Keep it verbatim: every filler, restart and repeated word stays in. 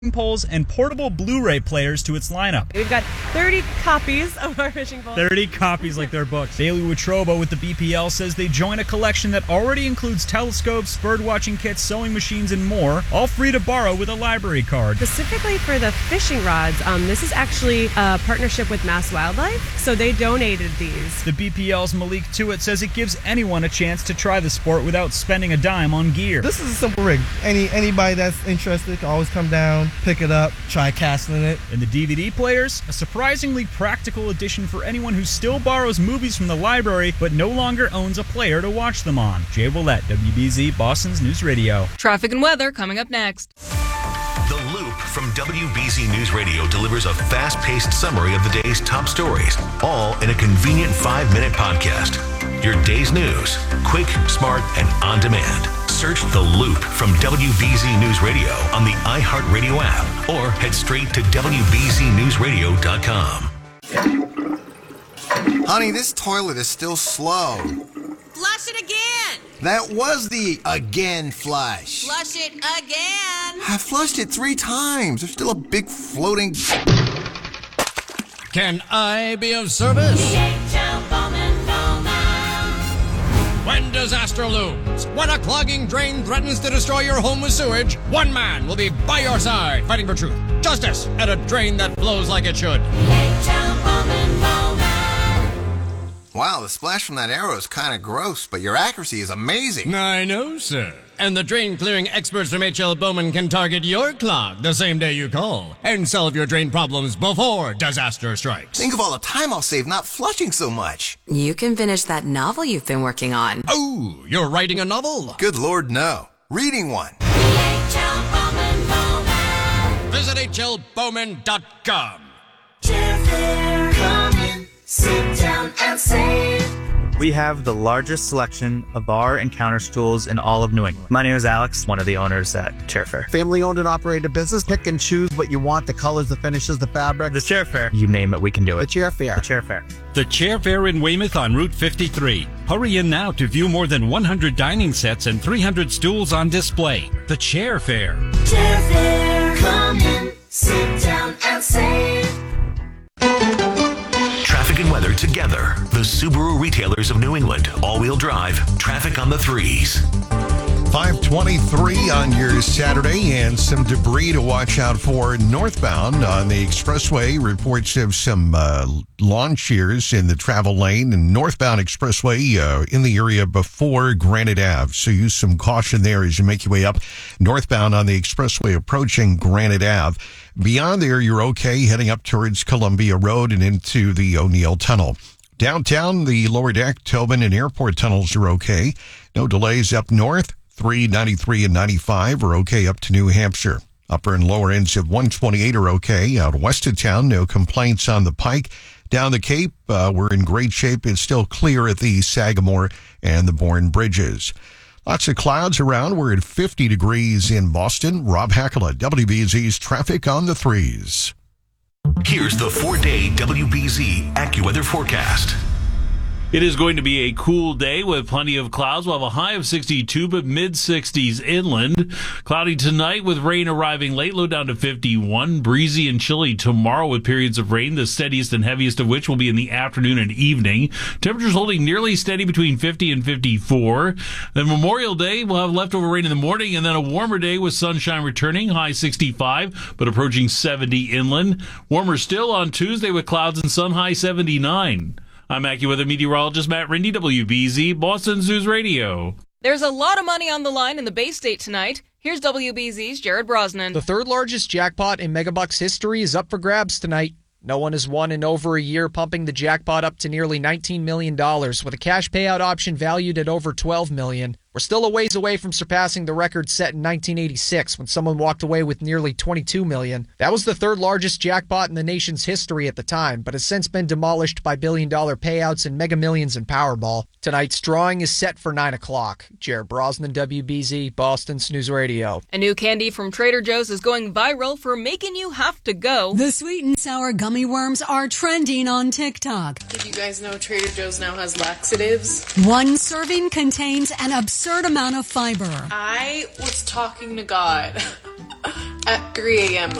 poles and portable Blu-ray players to its lineup. We've got thirty copies of our fishing poles. thirty copies like their books. Bailey Watroba with the B P L says they join a collection that already includes telescopes, birdwatching kits, sewing machines, and more, all free to borrow with a library card. Specifically for the fishing rods, um, this is actually a partnership with Mass Wildlife, so they donated these. The B P L's Malik Tuitt says it gives anyone a chance to try the sport without spending a dime on gear. This is a simple rig. Any Anybody that's interested can always come down, pick it up, try casting it. And the D V D players, a surprisingly practical addition for anyone who still borrows movies from the library but no longer owns a player to watch them on. Jay Willett, W B Z, Boston's News Radio. Traffic and weather coming up next. The Loop from W B Z News Radio delivers a fast-paced summary of the day's top stories, all in a convenient five-minute podcast. Your day's news, quick, smart, and on demand. Search The Loop from W B Z News Radio on the iHeartRadio app or head straight to W B Z News Radio dot com. Honey, this toilet is still slow. Flush it again. That was the again flush. Flush it again. I flushed it three times. There's still a big floating... Can I be of service? D H L Bowman Bowman. When disaster looms, when a clogging drain threatens to destroy your home with sewage, one man will be by your side fighting for truth, justice, and a drain that flows like it should. D H L Bowman Bowman. Wow, the splash from that arrow is kind of gross, but your accuracy is amazing. I know, sir. And the drain clearing experts from H L Bowman can target your clog the same day you call and solve your drain problems before disaster strikes. Think of all the time I'll save not flushing so much. You can finish that novel you've been working on. Oh, you're writing a novel? Good Lord, no. Reading one. D H L Bowman Bowman. Visit H L Bowman dot com. Chairfair, come in, sit down and save. We have the largest selection of bar and counter stools in all of New England. My name is Alex, one of the owners at Chairfair. Family owned and operated business. Pick and choose what you want, the colors, the finishes, the fabric. The Chairfair. You name it, we can do it. The Chairfair. The Chairfair. The Chairfair in Weymouth on Route fifty-three. Hurry in now to view more than one hundred dining sets and three hundred stools on display. The Chairfair. Chairfair, come in, sit down and save. Traffic and weather together. The Subaru retailers of New England. All-wheel drive. Traffic on the threes. five twenty-three on your Saturday, and some debris to watch out for northbound on the expressway. Reports of some uh, lawn shears in the travel lane and northbound expressway uh, in the area before Granite Ave. So use some caution there as you make your way up northbound on the expressway approaching Granite Ave. Beyond there, you're okay heading up towards Columbia Road and into the O'Neill Tunnel. Downtown, the lower deck, Tobin, and airport tunnels are okay. No delays up north. three, ninety-three, and ninety-five are okay up to New Hampshire. Upper and lower ends of one twenty-eight are okay. Out west of town, no complaints on the Pike. Down the Cape, uh, we're in great shape. It's still clear at the Sagamore and the Bourne bridges. Lots of clouds around. We're at fifty degrees in Boston. Rob Hackala, W B Z's Traffic on the Threes. Here's the four-day W B Z AccuWeather forecast. It is going to be a cool day with plenty of clouds. We'll have a high of sixty-two, but mid-sixties inland. Cloudy tonight with rain arriving late, low down to fifty-one. Breezy and chilly tomorrow with periods of rain, the steadiest and heaviest of which will be in the afternoon and evening. Temperatures holding nearly steady between fifty and fifty-four. Then Memorial Day, we'll have leftover rain in the morning, and then a warmer day with sunshine returning, high sixty-five, but approaching seventy inland. Warmer still on Tuesday with clouds and sun, high seventy-nine. I'm AccuWeather meteorologist Matt Rindy, W B Z, Boston's News Radio. There's a lot of money on the line in the Bay State tonight. Here's W B Z's Jared Brosnan. The third largest jackpot in Megabucks history is up for grabs tonight. No one has won in over a year, pumping the jackpot up to nearly nineteen million dollars, with a cash payout option valued at over twelve million dollars. We're still a ways away from surpassing the record set in nineteen eighty-six, when someone walked away with nearly twenty-two million dollars. That was the third largest jackpot in the nation's history at the time, but has since been demolished by billion-dollar payouts in Mega Millions and Powerball. Tonight's drawing is set for nine o'clock. Jared Brosnan, W B Z, Boston's News Radio. A new candy from Trader Joe's is going viral for making you have to go. The sweet and sour gummy worms are trending on TikTok. Did you guys know Trader Joe's now has laxatives? One serving contains an absurd amount of fiber. I was talking to God. at three a.m.